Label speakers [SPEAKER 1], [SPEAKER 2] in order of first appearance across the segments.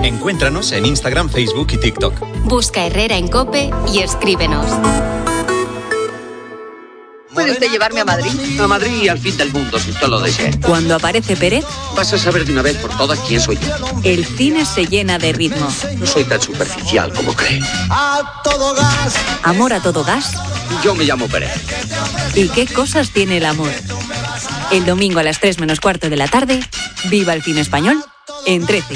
[SPEAKER 1] Encuéntranos en Instagram, Facebook y TikTok.
[SPEAKER 2] Busca Herrera en COPE y escríbenos.
[SPEAKER 3] ¿Puede usted llevarme a Madrid?
[SPEAKER 4] A Madrid y al fin del mundo, si usted lo desea.
[SPEAKER 5] Cuando aparece Pérez,
[SPEAKER 4] vas a saber de una vez por todas quién soy yo.
[SPEAKER 5] El cine se llena de ritmo.
[SPEAKER 4] No soy tan superficial como cree.
[SPEAKER 6] A todo gas.
[SPEAKER 5] Amor a todo gas.
[SPEAKER 4] Yo me llamo Pérez.
[SPEAKER 5] ¿Y qué cosas tiene el amor? El domingo a las 3 menos cuarto de la tarde, viva el cine español en 13.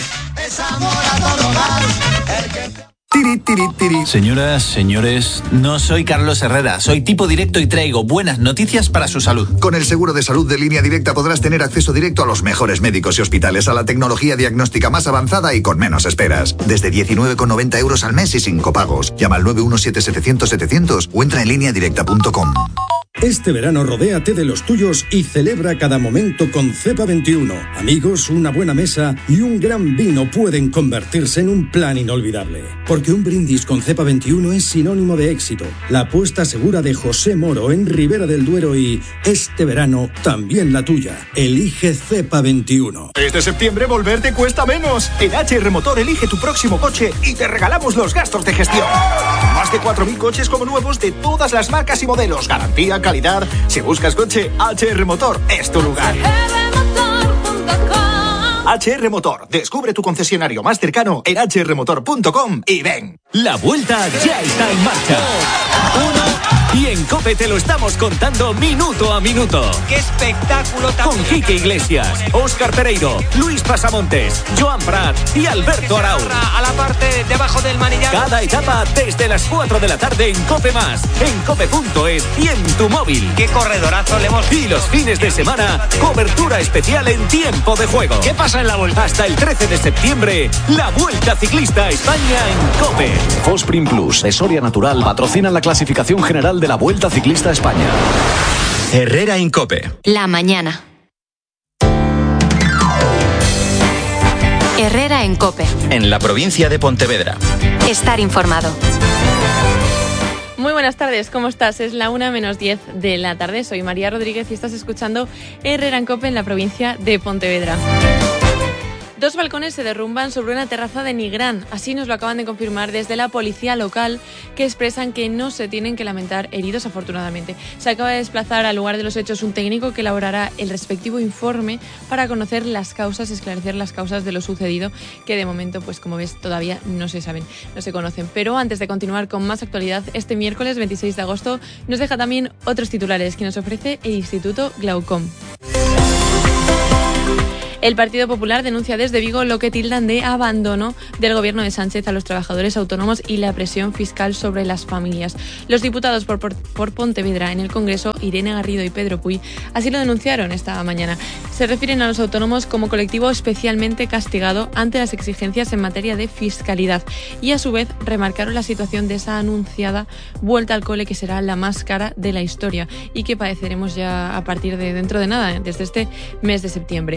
[SPEAKER 7] Señoras, señores, no soy Carlos Herrera, soy tipo directo y traigo buenas noticias para su salud.
[SPEAKER 8] Con el seguro de salud de Línea Directa podrás tener acceso directo a los mejores médicos y hospitales, a la tecnología diagnóstica más avanzada y con menos esperas. Desde 19,90 euros al mes y sin copagos. Llama al 917-700-700 o entra en lineadirecta.com.
[SPEAKER 9] Este verano rodéate de los tuyos y celebra cada momento con Cepa 21. Amigos, una buena mesa y un gran vino pueden convertirse en un plan inolvidable. Porque un brindis con Cepa 21 es sinónimo de éxito. La apuesta segura de José Moro en Ribera del Duero y este verano también la tuya. Elige Cepa 21.
[SPEAKER 10] Este septiembre volver te cuesta menos. En HR Motor elige tu próximo coche y te regalamos los gastos de gestión. Más de 4.000 coches como nuevos de todas las marcas y modelos. Garantía, calidad. Si buscas coche, HR Motor es tu lugar. HR Motor. Descubre tu concesionario más cercano en hrmotor.com y ven.
[SPEAKER 11] La vuelta ya está en marcha. Y en COPE te lo estamos contando minuto a minuto.
[SPEAKER 12] ¡Qué espectáculo tan!
[SPEAKER 11] Con Quique Iglesias, Óscar Pereiro, Luis Pasamontes, Joan Prat y Alberto Arau.
[SPEAKER 12] A la parte debajo del manillar.
[SPEAKER 11] Cada etapa desde las 4 de la tarde en COPE+, en cope.es y en tu móvil.
[SPEAKER 12] ¡Qué corredorazo le hemos!
[SPEAKER 11] Y los fines de semana, cobertura especial en tiempo de juego.
[SPEAKER 12] ¿Qué pasa en la vuelta?
[SPEAKER 11] Hasta el 13 de septiembre, la Vuelta Ciclista a España en COPE.
[SPEAKER 13] Fosprin Plus de Soria Natural patrocina la clasificación general de la Vuelta Ciclista a España.
[SPEAKER 1] Herrera en COPE.
[SPEAKER 2] La mañana. Herrera en COPE.
[SPEAKER 1] En la provincia de Pontevedra.
[SPEAKER 2] Estar informado.
[SPEAKER 14] Muy buenas tardes, ¿cómo estás? Es la 1:10 de la tarde. Soy María Rodríguez y estás escuchando Herrera en COPE en la provincia de Pontevedra. 2 balcones se derrumban sobre una terraza de Nigrán. Así nos lo acaban de confirmar desde la policía local, que expresan que no se tienen que lamentar heridos, afortunadamente. Se acaba de desplazar al lugar de los hechos un técnico que elaborará el respectivo informe para conocer las causas, esclarecer las causas de lo sucedido, que de momento, pues como ves, todavía no se saben, no se conocen. Pero antes de continuar con más actualidad, este miércoles 26 de agosto nos deja también otros titulares que nos ofrece el Instituto Glaucom. El Partido Popular denuncia desde Vigo lo que tildan de abandono del gobierno de Sánchez a los trabajadores autónomos y la presión fiscal sobre las familias. Los diputados por Pontevedra en el Congreso, Irene Garrido y Pedro Puy, así lo denunciaron esta mañana. Se refieren a los autónomos como colectivo especialmente castigado ante las exigencias en materia de fiscalidad y a su vez remarcaron la situación de esa anunciada vuelta al cole que será la más cara de la historia y que padeceremos ya a partir de dentro de nada, desde este mes de septiembre.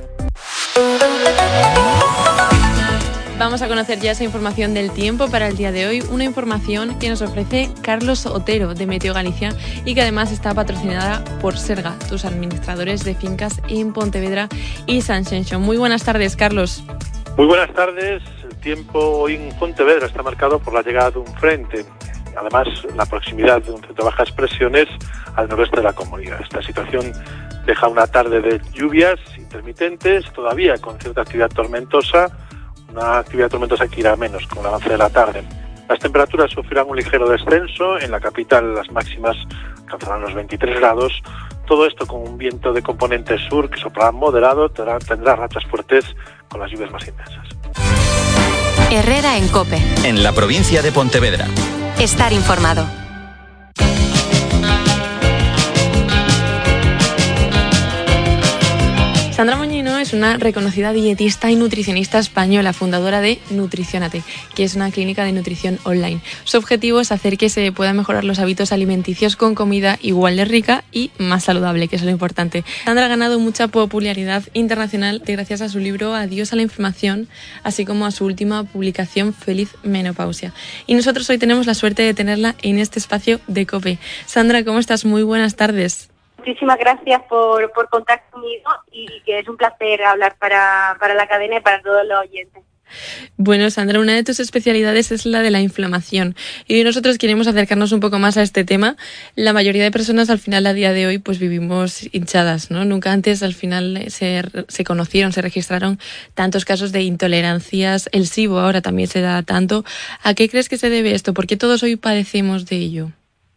[SPEAKER 14] Vamos a conocer ya esa información del tiempo para el día de hoy, una información que nos ofrece Carlos Otero de Meteo Galicia y que además está patrocinada por Serga, tus administradores de fincas en Pontevedra y Sanxenxo. Muy buenas tardes, Carlos.
[SPEAKER 15] Muy buenas tardes. El tiempo hoy en Pontevedra está marcado por la llegada de un frente. Además, la proximidad de un centro de bajas presiones al noroeste de la comunidad. Esta situación deja una tarde de lluvias intermitentes, todavía con cierta actividad tormentosa, una actividad tormentosa que irá menos con el avance de la tarde. Las temperaturas sufrirán un ligero descenso, en la capital las máximas alcanzarán los 23 grados, todo esto con un viento de componente sur que soplará moderado, tendrá rachas fuertes con las lluvias más intensas.
[SPEAKER 2] Herrera en COPE.
[SPEAKER 1] En la provincia de Pontevedra.
[SPEAKER 2] Estar informado.
[SPEAKER 14] Sandra Moñino es una reconocida dietista y nutricionista española, fundadora de Nutricionate, que es una clínica de nutrición online. Su objetivo es hacer que se puedan mejorar los hábitos alimenticios con comida igual de rica y más saludable, que es lo importante. Sandra ha ganado mucha popularidad internacional gracias a su libro Adiós a la información, así como a su última publicación Feliz Menopausia. Y nosotros hoy tenemos la suerte de tenerla en este espacio de COPE. Sandra, ¿cómo estás? Muy buenas tardes.
[SPEAKER 16] Muchísimas gracias por contar conmigo y que es un placer hablar para la cadena y para todos los oyentes.
[SPEAKER 14] Bueno, Sandra, una de tus especialidades es la de la inflamación y hoy nosotros queremos acercarnos un poco más a este tema. La mayoría de personas al final a día de hoy pues vivimos hinchadas, ¿no? Nunca antes al final se conocieron, se registraron tantos casos de intolerancias. El SIBO ahora también se da tanto. ¿A qué crees que se debe esto? ¿Por qué todos hoy padecemos de ello?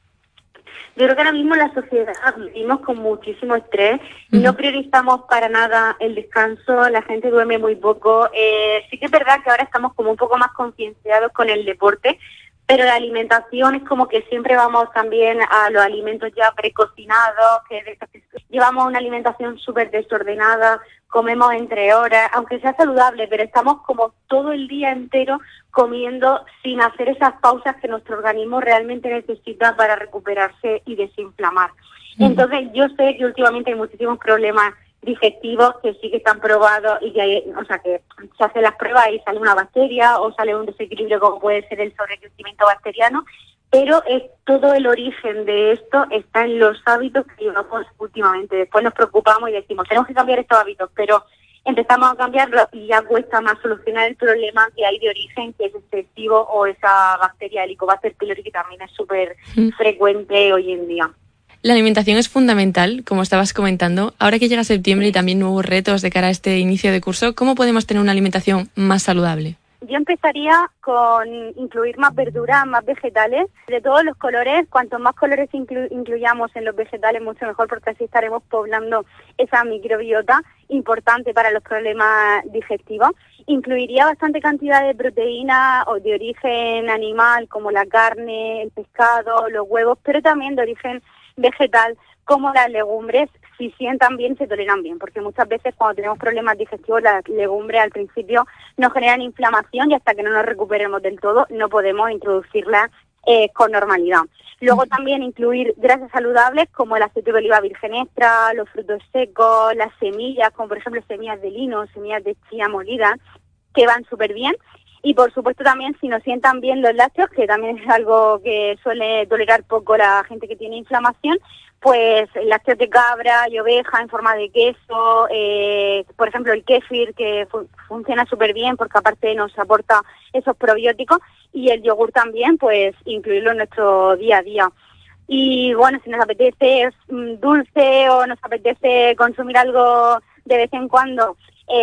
[SPEAKER 16] Yo creo que ahora mismo la sociedad vivimos con muchísimo estrés, no priorizamos para nada el descanso, la gente duerme muy poco. Sí que es verdad que ahora estamos como un poco más concienciados con el deporte, pero la alimentación es como que siempre vamos también a los alimentos ya precocinados, que llevamos una alimentación súper desordenada, comemos entre horas, aunque sea saludable, pero estamos como todo el día entero comiendo sin hacer esas pausas que nuestro organismo realmente necesita para recuperarse y desinflamar. Entonces yo sé que últimamente hay muchísimos problemas digestivos que sí que están probados y que hay, o sea, que se hacen las pruebas y sale una bacteria o sale un desequilibrio como puede ser el sobrecrecimiento bacteriano, pero es todo el origen de esto está en los hábitos que llevamos últimamente. Después nos preocupamos y decimos, tenemos que cambiar estos hábitos, pero empezamos a cambiarlo y ya cuesta más solucionar el problema que hay de origen, que es este SIBO o esa bacteria Helicobacter pylori, que también es súper frecuente hoy en día.
[SPEAKER 14] La alimentación es fundamental, como estabas comentando. Ahora que llega septiembre y también nuevos retos de cara a este inicio de curso, ¿cómo podemos tener una alimentación más saludable?
[SPEAKER 16] Yo empezaría con incluir más verduras, más vegetales, de todos los colores. Cuanto más colores incluyamos en los vegetales, mucho mejor, porque así estaremos poblando esa microbiota importante para los problemas digestivos. Incluiría bastante cantidad de proteína o de origen animal, como la carne, el pescado, los huevos, pero también de origen vegetal, como las legumbres, si sientan bien, se toleran bien, porque muchas veces cuando tenemos problemas digestivos, las legumbres al principio nos generan inflamación y hasta que no nos recuperemos del todo no podemos introducirlas con normalidad. Luego también incluir grasas saludables como el aceite de oliva virgen extra, los frutos secos, las semillas, como por ejemplo semillas de lino, semillas de chía molidas, que van súper bien. Y por supuesto también si nos sientan bien los lácteos, que también es algo que suele tolerar poco la gente que tiene inflamación, pues lácteos de cabra y oveja en forma de queso, por ejemplo el kéfir, que funciona súper bien porque aparte nos aporta esos probióticos, y el yogur también, pues incluirlo en nuestro día a día. Y bueno, si nos apetece dulce o nos apetece consumir algo de vez en cuando,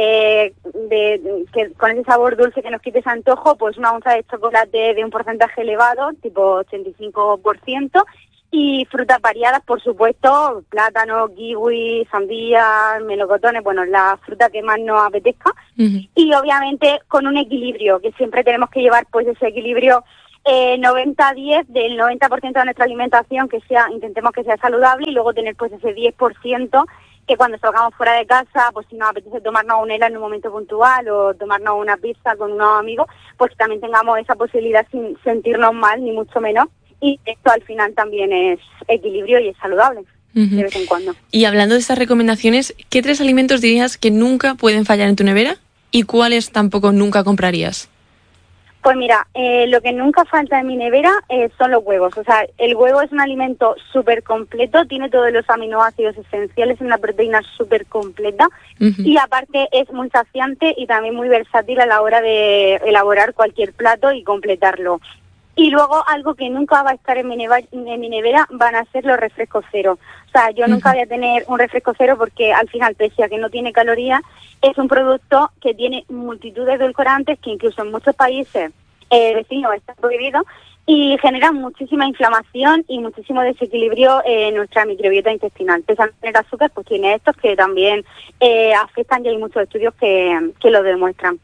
[SPEAKER 16] que con ese sabor dulce que nos quite ese antojo, pues una onza de chocolate de un porcentaje elevado, tipo 85%, y frutas variadas, por supuesto, plátano, kiwi, sandía, melocotones, bueno, la fruta que más nos apetezca, y obviamente con un equilibrio, que siempre tenemos que llevar pues ese equilibrio 90-10, del 90% de nuestra alimentación que sea, intentemos que sea saludable, y luego tener pues ese 10% que cuando salgamos fuera de casa, pues si nos apetece tomarnos un helado en un momento puntual o tomarnos una pizza con unos amigos, pues también tengamos esa posibilidad sin sentirnos mal, ni mucho menos. Y esto al final también es equilibrio y es saludable de vez en cuando.
[SPEAKER 14] Y hablando de estas recomendaciones, ¿qué 3 alimentos dirías que nunca pueden fallar en tu nevera y cuáles tampoco nunca comprarías?
[SPEAKER 16] Pues mira, lo que nunca falta en mi nevera son los huevos. O sea, el huevo es un alimento súper completo, tiene todos los aminoácidos esenciales, es una proteína súper completa y aparte es muy saciante y también muy versátil a la hora de elaborar cualquier plato y completarlo. Y luego algo que nunca va a estar en mi nevera van a ser los refrescos cero. O sea, yo nunca voy a tener un refresco cero porque al final, pese a que no tiene calorías, es un producto que tiene multitud de edulcorantes que incluso en muchos países vecinos está prohibido y generan muchísima inflamación y muchísimo desequilibrio en nuestra microbiota intestinal. Pese a tener azúcar, pues tiene estos que también afectan y hay muchos estudios que lo demuestran.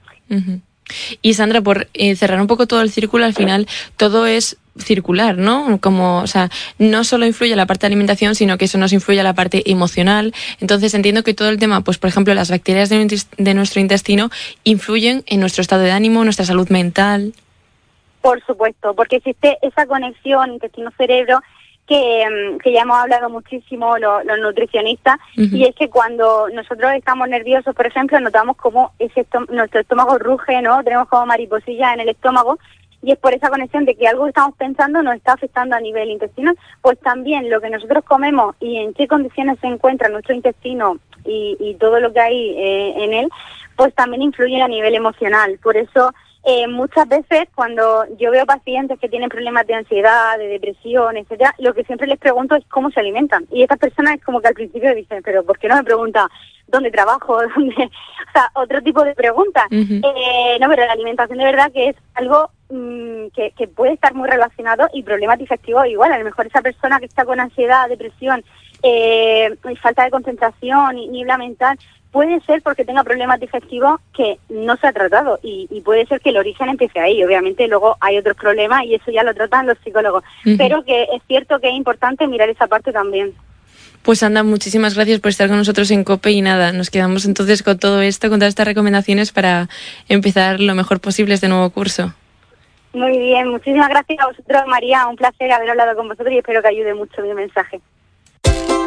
[SPEAKER 14] Y Sandra, por cerrar un poco todo el círculo, al final todo es circular, ¿no? Como, o sea, no solo influye la parte de alimentación, sino que eso nos influye a la parte emocional. Entonces entiendo que todo el tema, pues por ejemplo, las bacterias de nuestro intestino influyen en nuestro estado de ánimo, nuestra salud mental.
[SPEAKER 16] Por supuesto, porque existe esa conexión intestino-cerebro que ya hemos hablado muchísimo los nutricionistas, y es que cuando nosotros estamos nerviosos, por ejemplo, notamos como nuestro estómago ruge, ¿no? Tenemos como mariposillas en el estómago, y es por esa conexión de que algo que estamos pensando nos está afectando a nivel intestinal. Pues también lo que nosotros comemos y en qué condiciones se encuentra nuestro intestino y todo lo que hay en él, pues también influyen a nivel emocional. Por eso muchas veces cuando yo veo pacientes que tienen problemas de ansiedad, de depresión, etcétera, lo que siempre les pregunto es cómo se alimentan. Y estas personas es como que al principio dicen, pero ¿por qué no me pregunta dónde trabajo? ¿Dónde? O sea, otro tipo de preguntas. No, pero la alimentación de verdad que es algo que puede estar muy relacionado, y problemas digestivos igual. A lo mejor esa persona que está con ansiedad, depresión, falta de concentración, niebla mental, puede ser porque tenga problemas digestivos que no se ha tratado, y puede ser que el origen empiece ahí. Obviamente luego hay otros problemas y eso ya lo tratan los psicólogos, pero que es cierto que es importante mirar esa parte también.
[SPEAKER 14] Pues Anda, muchísimas gracias por estar con nosotros en COPE, y nada, nos quedamos entonces con todo esto, con todas estas recomendaciones para empezar lo mejor posible este nuevo curso.
[SPEAKER 16] Muy bien, muchísimas gracias a vosotros, María, un placer haber hablado con vosotros y espero que ayude mucho mi mensaje.